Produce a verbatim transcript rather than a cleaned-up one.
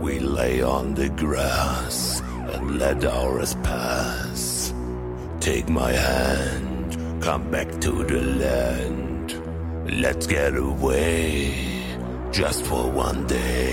We lay on the grass and let hours pass. Take my hand, come back to the land. Let's get away, just for one day.